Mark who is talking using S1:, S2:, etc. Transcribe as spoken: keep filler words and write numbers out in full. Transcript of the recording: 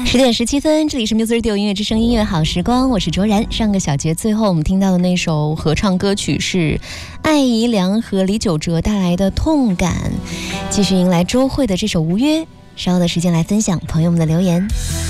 S1: 十点十七分，这里是 Music Radio 音乐之声音乐好时光，我是卓然。上个小节最后我们听到的那首合唱歌曲是艾怡良和李玖哲带来的《痛感》，继续迎来周蕙的这首《无约》。稍后的时间来分享朋友们的留言。